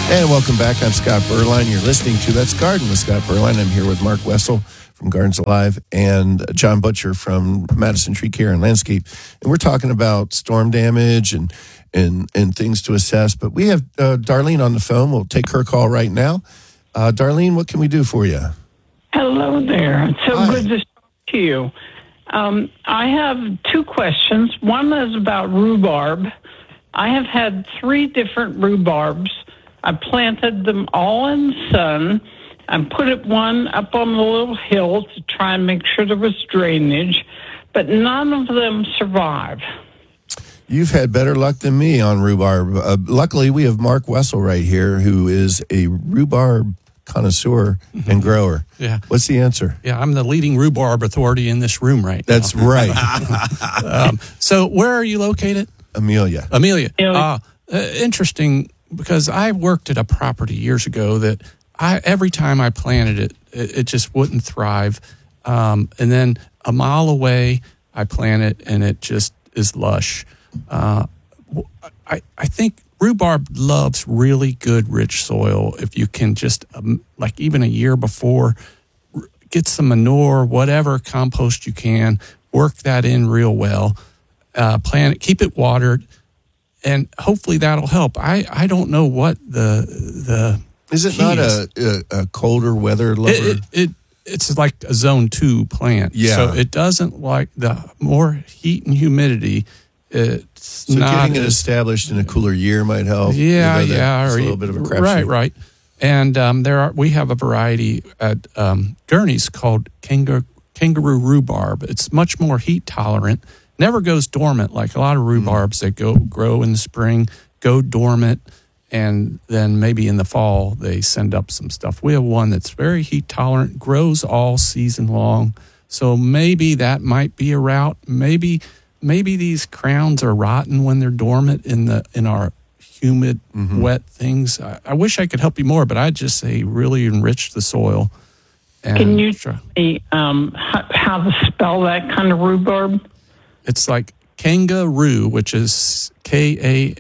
And welcome back. I'm Scott Berline. You're listening to Let's Garden with Scott Berline. I'm here with Mark Wessel from Gardens Alive and John Butcher from Madison Tree Care and Landscape. And we're talking about storm damage and things to assess. But we have Darlene on the phone. We'll take her call right now. Darlene, what can we do for you? Hello there. It's so Hi. good to talk to you. I have two questions. One is about rhubarb. I have had 3 different rhubarbs. I planted them all in the sun. I put one up on the little hill to try and make sure there was drainage, but none of them survived. You've had better luck than me on rhubarb. Luckily, we have Mark Wessel right here, who is a rhubarb connoisseur and grower. Yeah. What's the answer? Yeah, I'm the leading rhubarb authority in this room right now. That's right. So where are you located? Amelia. Amelia. Interesting, because I worked at a property years ago that every time I planted it just wouldn't thrive. And then a mile away, I plant it, and it just is lush. I think rhubarb loves really good, rich soil. If you can just, like even a year before, get some manure, whatever compost you can, work that in real well, plant it, keep it watered, and hopefully that'll help. I don't know what the Is it key not is. a colder weather lover? It's like a zone 2 plant. Yeah. So it doesn't like the more heat and humidity. It's So not getting it established in a cooler year might help. Yeah, Even though yeah. It's a or little you- bit of a crapshoot. Right. And we have a variety at Gurney's called kangaroo rhubarb. It's much more heat tolerant. Never goes dormant like a lot of rhubarbs that grow in the spring, go dormant, and then maybe in the fall they send up some stuff. We have one that's very heat tolerant, grows all season long. So maybe that might be a route. Maybe these crowns are rotten when they're dormant in our humid, wet things. I wish I could help you more, but I'd just say really enrich the soil. And Can you tell me how to spell that kind of rhubarb? It's like kangaroo, which is Kang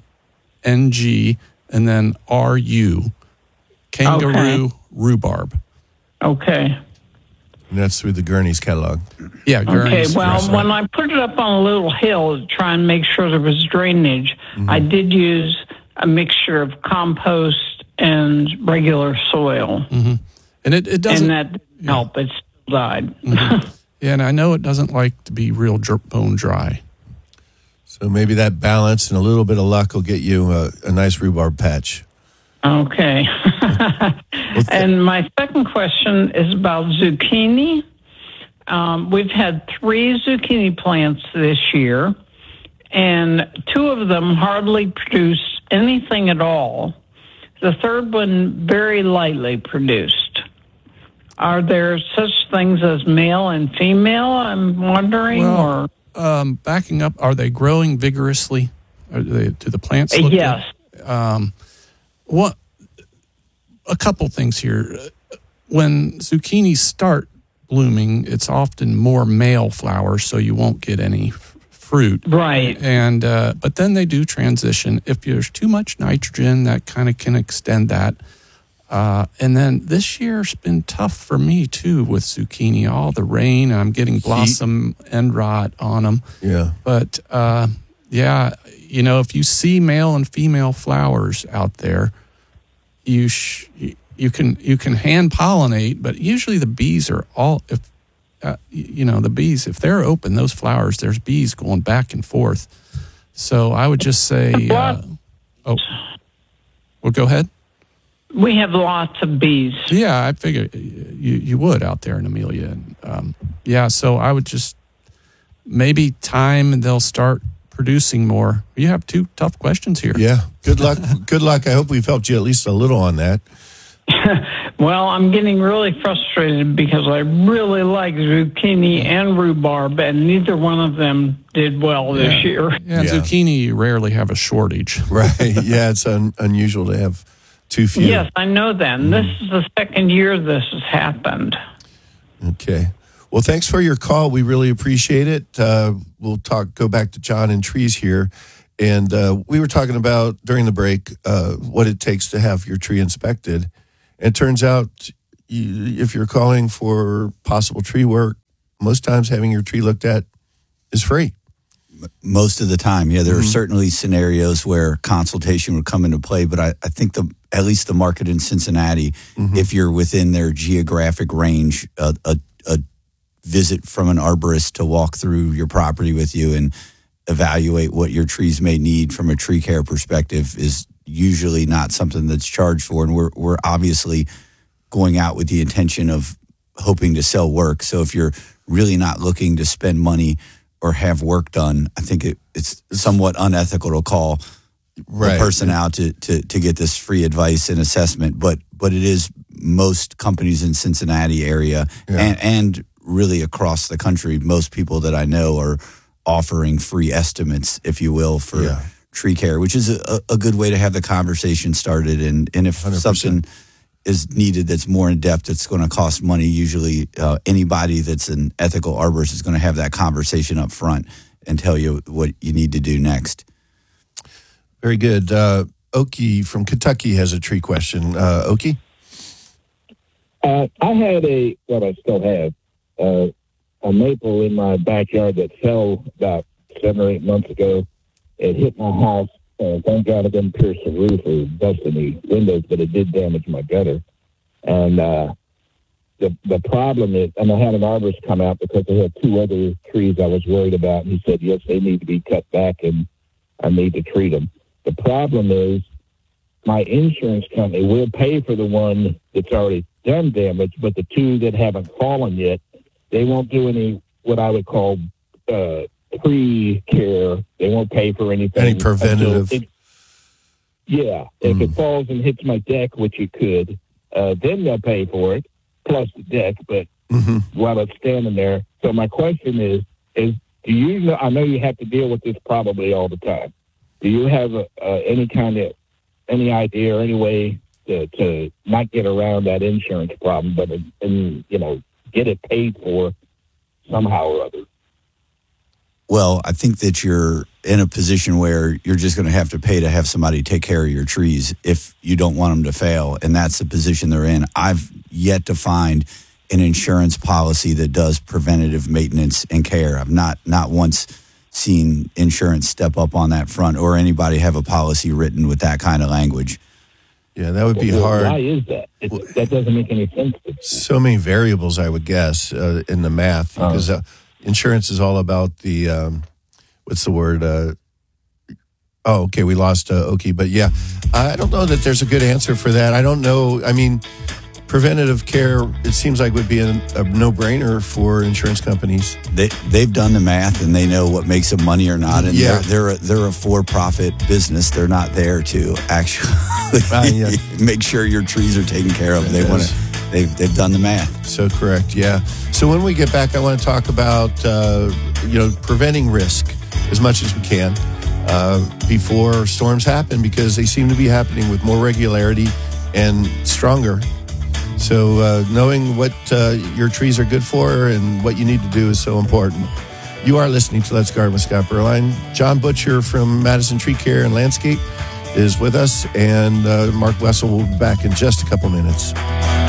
and then RU. Kangaroo rhubarb. Okay. And that's through the Gurney's catalog. Yeah. Okay, Gurney's well, restaurant. when I put it up on a little hill to try and make sure there was drainage, I did use a mixture of compost and regular soil. And it doesn't. And that didn't help. It still died. Yeah, and I know it doesn't like to be real bone dry. So maybe that balance and a little bit of luck will get you a nice rhubarb patch. Okay. And my second question is about zucchini. We've had 3 zucchini plants this year, and 2 of them hardly produced anything at all. The third one very lightly produced. Are there such things as male and female, I'm wondering? Well, backing up, are they growing vigorously? Do the plants look yes. good? A couple things here. When zucchinis start blooming, it's often more male flowers, so you won't get any fruit. Right. And but then they do transition. If there's too much nitrogen, that kind of can extend that. And then this year's been tough for me too with zucchini. All the rain, I'm getting blossom end rot on them. Yeah. But yeah, if you see male and female flowers out there, you can hand pollinate, but usually the bees are all the bees, if they're open, those flowers, there's bees going back and forth. So I would just say, well, go ahead. We have lots of bees. Yeah, I figure you would out there in Amelia. And, so I would just maybe time and they'll start producing more. You have 2 tough questions here. Yeah. Good luck. Good luck. I hope we've helped you at least a little on that. Well, I'm getting really frustrated because I really like zucchini and rhubarb, and neither one of them did well this year. Yeah, zucchini, you rarely have a shortage. Right. Yeah, it's unusual to have too few. Yes, I know that. And this is the second year this has happened. Okay. Well, thanks for your call. We really appreciate it. We'll go back to John and Trees here. And we were talking about during the break what it takes to have your tree inspected. And it turns out if you're calling for possible tree work, most times having your tree looked at is free. Most of the time, yeah. There are certainly scenarios where consultation would come into play, but I think at least the market in Cincinnati, if you're within their geographic range, a visit from an arborist to walk through your property with you and evaluate what your trees may need from a tree care perspective is usually not something that's charged for. And we're obviously going out with the intention of hoping to sell work. So if you're really not looking to spend money or have work done, I think it's somewhat unethical to call the person out to get this free advice and assessment. But it is most companies in Cincinnati area and really across the country. Most people that I know are offering free estimates, if you will, for tree care, which is a good way to have the conversation started. And if 100%. Something is needed that's more in depth, it's going to cost money. Usually anybody that's an ethical arborist is going to have that conversation up front and tell you what you need to do next. Very good. Oki from Kentucky has a tree question. Oki? I had I still have, a maple in my backyard that fell about 7 or 8 months ago. It hit my house. Thank God it didn't pierce the roof or bust any windows, but it did damage my gutter. And the problem is, and I had an arborist come out because I had 2 other trees I was worried about, and he said, yes, they need to be cut back and I need to treat them. The problem is my insurance company will pay for the one that's already done damage, but the 2 that haven't fallen yet, they won't do any what I would call pre-care. They won't pay for anything. Any preventative. If it falls and hits my deck, which it could, then they'll pay for it, plus the deck, but while it's standing there. So my question is do you know, I know you have to deal with this probably all the time. Do you have any idea or any way to not get around that insurance problem, but get it paid for somehow or other? Well, I think that you're in a position where you're just going to have somebody take care of your trees if you don't want them to fail, and that's the position they're in. I've yet to find an insurance policy that does preventative maintenance and care. I've not once seen insurance step up on that front or anybody have a policy written with that kind of language. Yeah, that would be hard. Why is that? That doesn't make any sense to me. So many variables, I would guess, in the math, because insurance is all about the, what's the word? We lost Oki. But yeah, I don't know that there's a good answer for that. I don't know. I mean, preventative care, it seems like would be a no-brainer for insurance companies. They've done the math and they know what makes them money or not. And they're a for-profit business. They're not there to actually make sure your trees are taken care of. They've done the math. So correct. Yeah. So when we get back, I want to talk about preventing risk as much as we can before storms happen, because they seem to be happening with more regularity and stronger. So knowing what your trees are good for and what you need to do is so important. You are listening to Let's Garden with Scott Berline. John Butcher from Madison Tree Care and Landscape is with us, and Mark Wessel will be back in just a couple minutes.